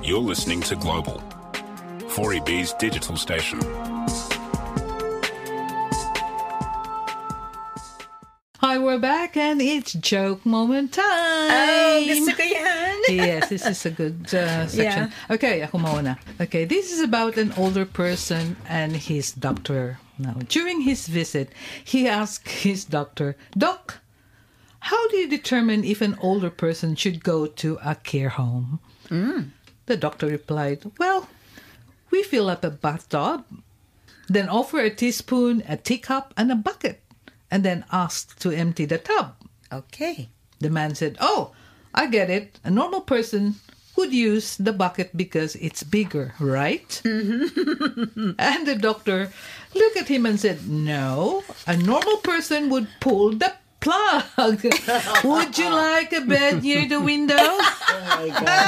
You're listening to Global, 4EB's digital station. Hi, we're back and it's joke moment time. Oh, gusto ko yan. Yes, this is a good section. Yeah. Okay, ako muna. Okay, this is about an older person and his doctor. Now, during his visit, he asked his doctor, "Doc, how do you determine if an older person should go to a care home?" The doctor replied, "Well, we fill up a bathtub, then offer a teaspoon, a teacup, and a bucket, and then ask to empty the tub." Okay. The man said, "Oh, I get it. A normal person would use the bucket because it's bigger, right?" And the doctor looked at him and said, "No, a normal person would pull the plug. Would you like a bed near the window?" Oh my God.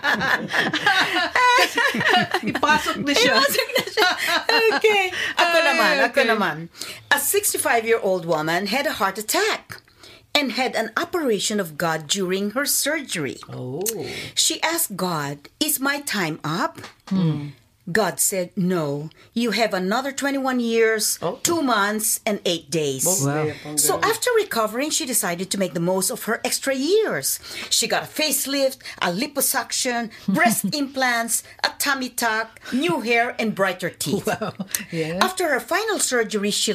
Ipasok na siya. Okay. Ako naman. A 65-year-old woman had a heart attack and had an operation of God during her surgery. Oh. She asked God, "Is my time up?" God said, "No, you have another 21 years, 2 months, and 8 days. Wow. So after recovering, she decided to make the most of her extra years. She got a facelift, a liposuction, breast implants, a tummy tuck, new hair, and brighter teeth. Wow. Yeah. After her final surgery, she